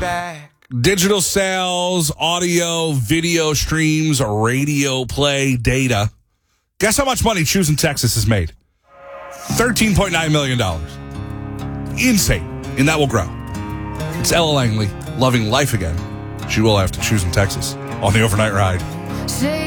back. Digital sales, audio, video streams, radio play, data. Guess how much money Choosing Texas has made? $13.9 million. Insane. And that will grow. It's Ella Langley, loving life again. She will have to Choosing Texas on the overnight ride.